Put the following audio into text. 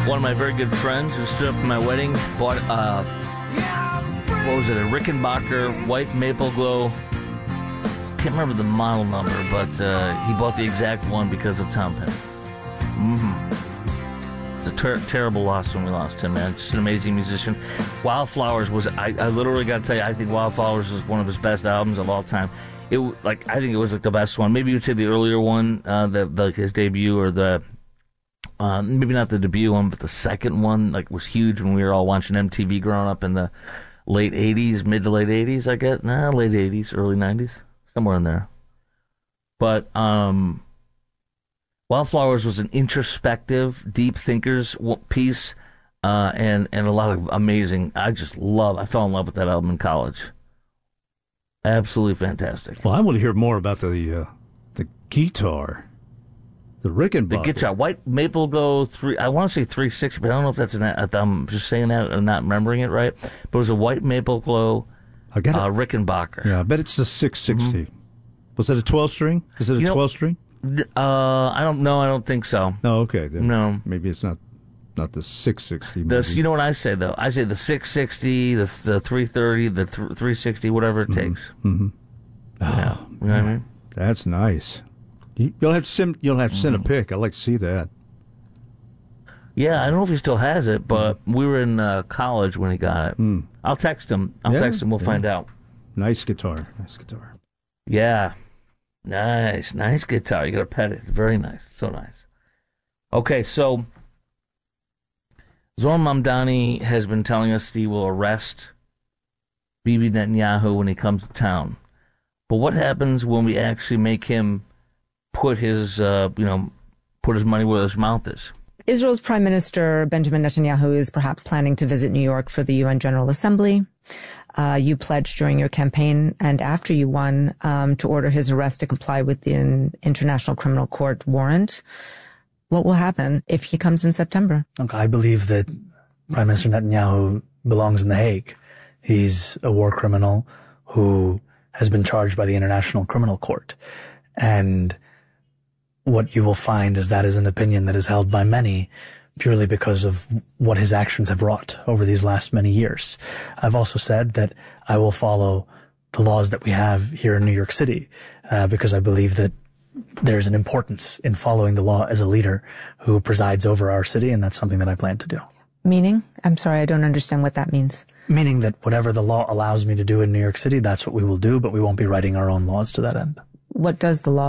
One of my very good friends who stood up at my wedding bought, a Rickenbacker White Maple Glow. Can't remember the model number, but he bought the exact one because of Tom Petty. It's a terrible loss when we lost him, man. Just an amazing musician. Wildflowers was, I literally got to tell you, I think Wildflowers is one of his best albums of all time. I think it was like the best one. Maybe you'd say the earlier one, his debut, or the maybe not the debut one, but the second one, was huge when we were all watching MTV growing up in the late 80s, mid to late 80s, I guess. Late 80s, early 90s, somewhere in there. But Wildflowers was an introspective, deep thinkers piece, and a lot of amazing. I fell in love with that album in college. Absolutely fantastic. Well, I want to hear more about the guitar. The Rickenbacker. The guitar, White Maple Glow 3, I want to say 360, but I don't know if that's I'm just saying that and not remembering it right. But it was a White Maple Glow Rickenbacker. Yeah, I bet it's the 660. Mm-hmm. Was it a 12-string? Is it a 12-string? I don't know. I don't think so. Oh, okay. Then no. Maybe it's not the 660. You know what I say, though? I say the 660, the 330, the 360, whatever it takes. Mm-hmm. Yeah. You know what I mean? That's nice. You'll have to send a pic. I'd like to see that. Yeah, I don't know if he still has it, but we were in college when he got it. Mm. I'll text him. We'll find out. Nice guitar. Yeah. Nice guitar. You got to pet it. Very nice. So nice. Okay, so Zohran Mamdani has been telling us that he will arrest Bibi Netanyahu when he comes to town. But what happens when we actually make him put his money where his mouth is? Israel's Prime Minister Benjamin Netanyahu is perhaps planning to visit New York for the UN General Assembly. You pledged during your campaign and after you won to order his arrest to comply with the International Criminal Court warrant. What will happen if he comes in September? Look, I believe that Prime Minister Netanyahu belongs in The Hague. He's a war criminal who has been charged by the International Criminal Court. And what you will find is that is an opinion that is held by many purely because of what his actions have wrought over these last many years. I've also said that I will follow the laws that we have here in New York City, because I believe that there's an importance in following the law as a leader who presides over our city, and that's something that I plan to do. Meaning? I'm sorry, I don't understand what that means. Meaning that whatever the law allows me to do in New York City, that's what we will do, but we won't be writing our own laws to that end. What does the law